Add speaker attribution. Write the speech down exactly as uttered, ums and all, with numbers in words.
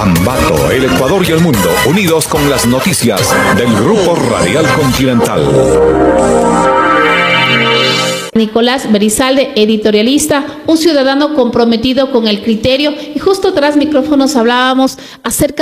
Speaker 1: Ambato, el Ecuador y el mundo, unidos con las noticias del Grupo Radial Continental.
Speaker 2: Nicolás Berizalde, editorialista, un ciudadano comprometido con el criterio, y justo tras micrófonos hablábamos acerca